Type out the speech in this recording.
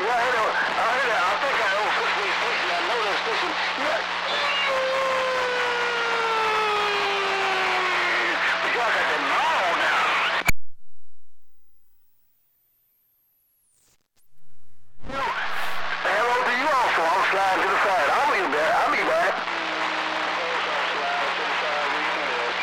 I think I know 58 station. I know that station. Yeah. But y'all got that mall now. Hello to you also. I'm sliding to the side.